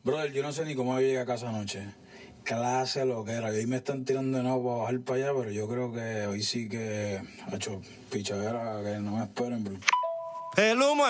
Brother, yo no sé ni cómo llegué a casa anoche. Clase lo que era. Hoy me están tirando de nuevo para bajar para allá, pero yo creo que hoy sí que ha hecho pichadera que no me esperen, bro. El humo